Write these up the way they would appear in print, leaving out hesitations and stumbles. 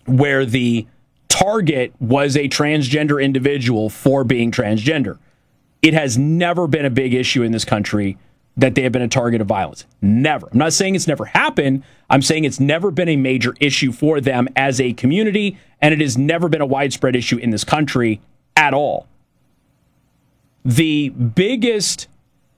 where the target was a transgender individual for being transgender. It has never been a big issue in this country that they have been a target of violence. Never. I'm not saying it's never happened. I'm saying it's never been a major issue for them as a community, and it has never been a widespread issue in this country at all. The biggest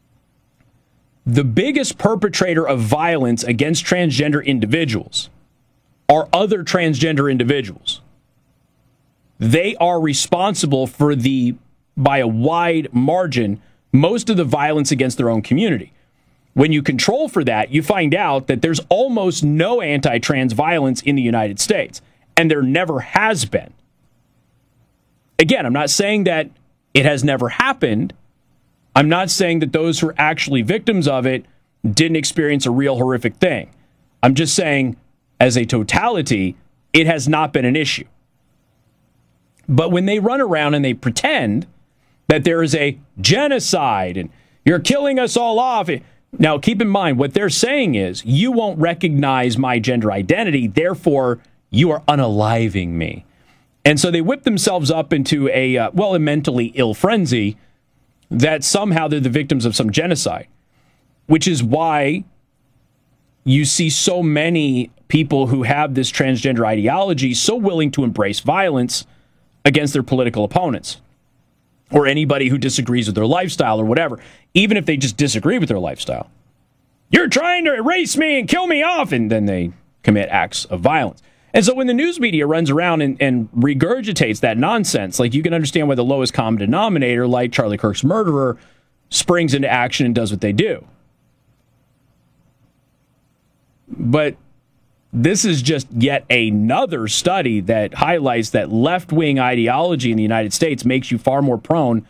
perpetrator of violence against transgender individuals are other transgender individuals. They are responsible for by a wide margin, most of the violence against their own community. When you control for that, you find out that there's almost no anti-trans violence in the United States, and there never has been. Again, I'm not saying that it has never happened. I'm not saying that those who are actually victims of it didn't experience a real horrific thing. I'm just saying, as a totality, it has not been an issue. But when they run around and they pretend that there is a genocide and you're killing us all off. Now, keep in mind, what they're saying is, you won't recognize my gender identity, therefore, you are unaliving me. And so they whip themselves up into a mentally ill frenzy that somehow they're the victims of some genocide, which is why you see so many people who have this transgender ideology so willing to embrace violence against their political opponents or anybody who disagrees with their lifestyle or whatever, even if they just disagree with their lifestyle. You're trying to erase me and kill me off, and then they commit acts of violence. And so when the news media runs around and regurgitates that nonsense, like, you can understand why the lowest common denominator, like Charlie Kirk's murderer, springs into action and does what they do. But this is just yet another study that highlights that left-wing ideology in the United States makes you far more prone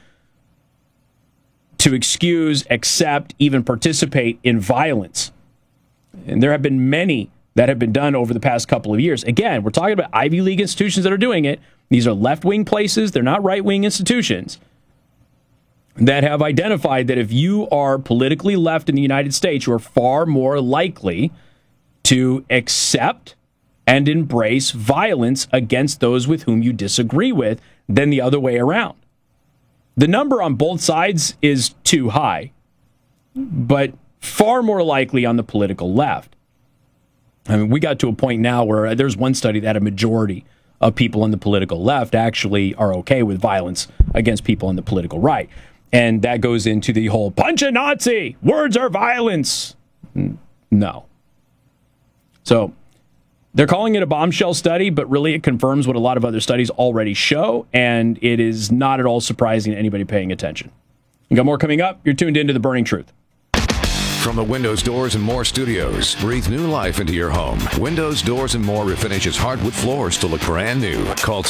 to excuse, accept, even participate in violence. And there have been many that have been done over the past couple of years. Again, we're talking about Ivy League institutions that are doing it. These are left-wing places. They're not right-wing institutions that have identified that if you are politically left in the United States, you are far more likely to accept and embrace violence against those with whom you disagree with than the other way around. The number on both sides is too high, but far more likely on the political left. I mean, we got to a point now where there's one study that a majority of people on the political left actually are okay with violence against people on the political right. And that goes into the whole punch a Nazi, words are violence. No. So they're calling it a bombshell study, but really it confirms what a lot of other studies already show, and it is not at all surprising to anybody paying attention. You got more coming up. You're tuned into The Burning Truth. From the Windows, Doors, and More studios, breathe new life into your home. Windows, Doors, and More refinishes hardwood floors to look brand new. Call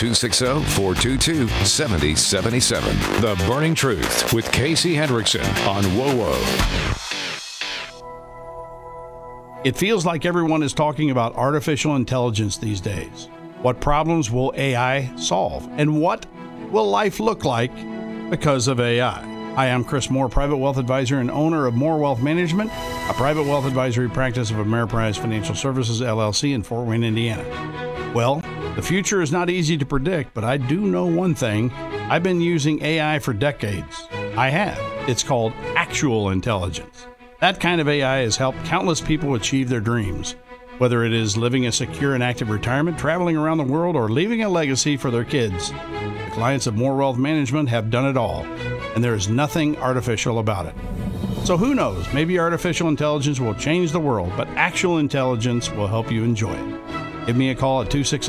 260-422-7077. The Burning Truth with Casey Hendrickson on WOWO. It feels like everyone is talking about artificial intelligence these days. What problems will AI solve? And what will life look like because of AI? Hi, I'm Chris Moore, private wealth advisor and owner of Moore Wealth Management, a private wealth advisory practice of Ameriprise Financial Services, LLC in Fort Wayne, Indiana. Well, the future is not easy to predict, but I do know one thing. I've been using AI for decades. I have. It's called actual intelligence. That kind of AI has helped countless people achieve their dreams, whether it is living a secure and active retirement, traveling around the world, or leaving a legacy for their kids. The clients of Moore Wealth Management have done it all, and there is nothing artificial about it. So who knows, maybe artificial intelligence will change the world, but actual intelligence will help you enjoy it. Give me a call at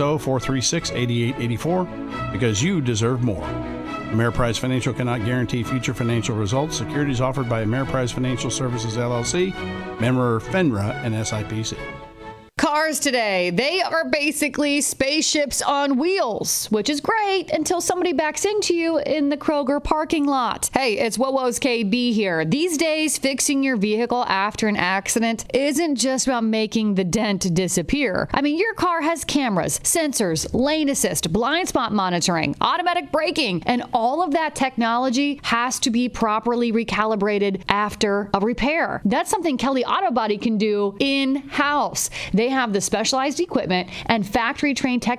260-436-8884 because you deserve more. Ameriprise Financial cannot guarantee future financial results. Securities offered by Ameriprise Financial Services, LLC, member FINRA and SIPC. Cars today, they are basically spaceships on wheels, which is great until somebody backs into you in the Kroger parking lot. Hey, it's WOWO's KB here. These days, fixing your vehicle after an accident isn't just about making the dent disappear. I mean, your car has cameras, sensors, lane assist, blind spot monitoring, automatic braking, and all of that technology has to be properly recalibrated after a repair. That's something Kelly Auto Body can do in-house. They have the specialized equipment and factory-trained